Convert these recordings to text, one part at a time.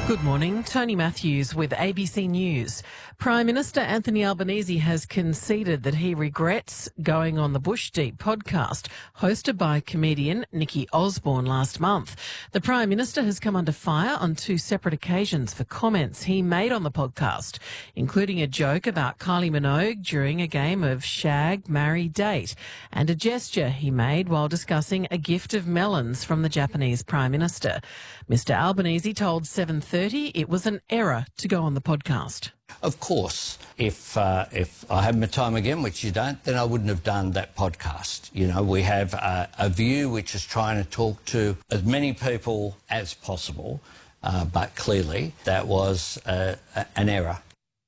Good morning. Tony Matthews with ABC News. Prime Minister Anthony Albanese has conceded that he regrets going on the Bush Deep podcast hosted by comedian Nikki Osborne last month. The Prime Minister has come under fire on two separate occasions for comments he made on the podcast, including a joke about Kylie Minogue during a game of Shag, Marry, Date, and a gesture he made while discussing a gift of melons from the Japanese Prime Minister. Mr Albanese told 7:30 it was an error to go on the podcast. Of course, if I had my time again, which you don't, then I wouldn't have done that podcast. You know, we have a view which is trying to talk to as many people as possible, but clearly that was an error.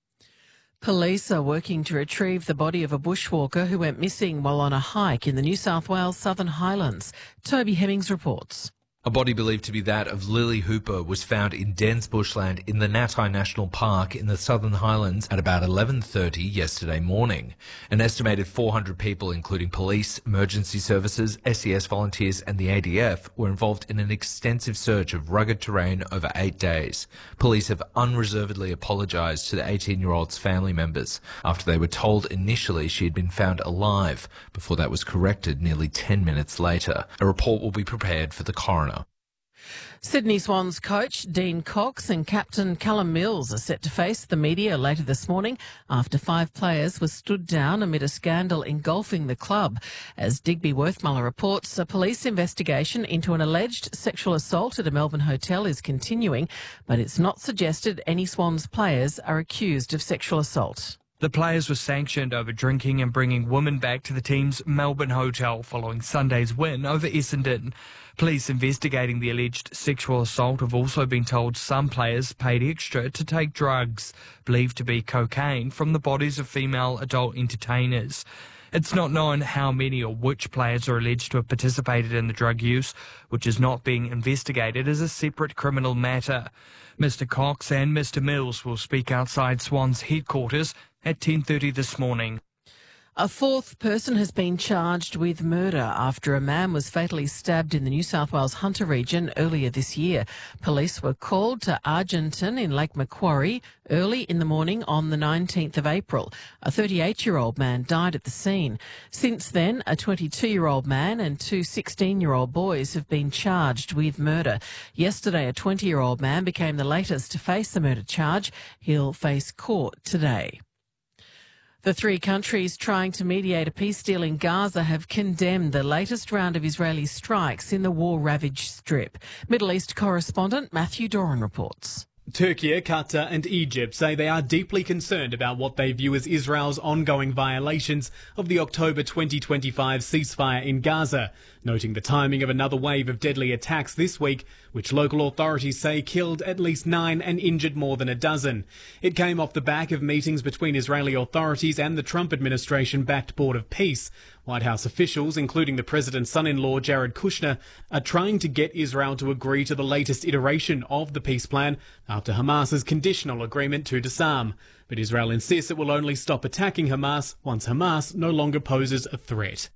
Police are working to retrieve the body of a bushwalker who went missing while on a hike in the New South Wales Southern Highlands. Toby Hemmings reports. A body believed to be that of Lily Hooper was found in dense bushland in the Natai National Park in the Southern Highlands at about 11:30 yesterday morning. An estimated 400 people, including police, emergency services, SES volunteers and the ADF, were involved in an extensive search of rugged terrain over 8 days. Police have unreservedly apologised to the 18-year-old's family members after they were told initially she had been found alive, before that was corrected nearly 10 minutes later. A report will be prepared for the coroner. Sydney Swans coach Dean Cox and captain Callum Mills are set to face the media later this morning after 5 players were stood down amid a scandal engulfing the club. As Digby Worthmuller reports, a police investigation into an alleged sexual assault at a Melbourne hotel is continuing, but it's not suggested any Swans players are accused of sexual assault. The players were sanctioned over drinking and bringing women back to the team's Melbourne hotel following Sunday's win over Essendon. Police investigating the alleged sexual assault have also been told some players paid extra to take drugs, believed to be cocaine, from the bodies of female adult entertainers. It's not known how many or which players are alleged to have participated in the drug use, which is not being investigated as a separate criminal matter. Mr Cox and Mr Mills will speak outside Swans headquarters at 10:30 this morning. A 4th person has been charged with murder after a man was fatally stabbed in the New South Wales Hunter region earlier this year. Police were called to Argenton in Lake Macquarie early in the morning on the 19th of April. A 38-year-old man died at the scene. Since then, a 22-year-old man and 2 16-year-old boys have been charged with murder. Yesterday, a 20-year-old man became the latest to face the murder charge. He'll face court today. The 3 countries trying to mediate a peace deal in Gaza have condemned the latest round of Israeli strikes in the war-ravaged strip. Middle East correspondent Matthew Doran reports. Turkey, Qatar and Egypt say they are deeply concerned about what they view as Israel's ongoing violations of the October 2025 ceasefire in Gaza, noting the timing of another wave of deadly attacks this week, which local authorities say killed at least 9 and injured more than a dozen. It came off the back of meetings between Israeli authorities and the Trump administration-backed Board of Peace. White House officials, including the president's son-in-law Jared Kushner, are trying to get Israel to agree to the latest iteration of the peace plan after Hamas's conditional agreement to disarm. But Israel insists it will only stop attacking Hamas once Hamas no longer poses a threat.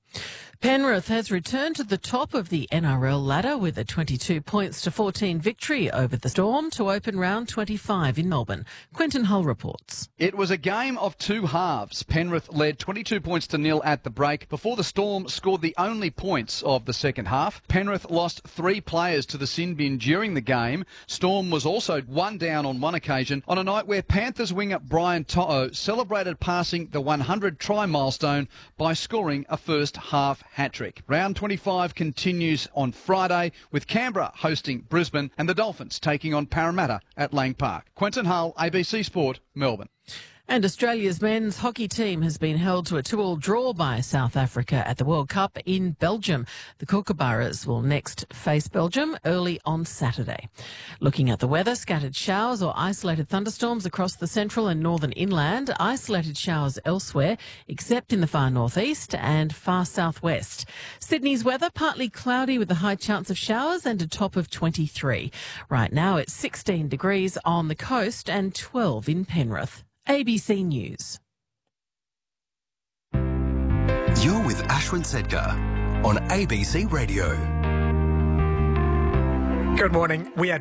Penrith has returned to the top of the NRL ladder with a 22 points to 14 victory over the Storm to open round 25 in Melbourne. Quentin Hull reports. It was a game of 2 halves. Penrith led 22 points to 0 at the break before the Storm scored the only points of the second half. Penrith lost 3 players to the sin bin during the game. Storm was also 1 down on one occasion on a night where Panthers winger Brian To'o celebrated passing the 100 try milestone by scoring a first half hat-trick. Round 25 continues on Friday with Canberra hosting Brisbane and the Dolphins taking on Parramatta at Lang Park. Quentin Hull, ABC Sport, Melbourne. And Australia's men's hockey team has been held to a 2-2 draw by South Africa at the World Cup in Belgium. The Kookaburras will next face Belgium early on Saturday. Looking at the weather, scattered showers or isolated thunderstorms across the central and northern inland, isolated showers elsewhere, except in the far northeast and far southwest. Sydney's weather, partly cloudy with a high chance of showers and a top of 23. Right now it's 16 degrees on the coast and 12 in Penrith. ABC News. You're with Ashwin Sedkar on ABC Radio. Good morning. We are